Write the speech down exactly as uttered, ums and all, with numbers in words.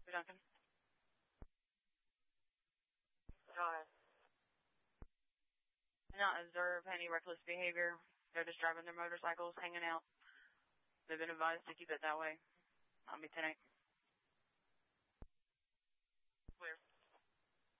Duncan. Go ahead. Not observe any reckless behavior. They're just driving their motorcycles, hanging out. They've been advised to keep it that way. I'll be ten eight.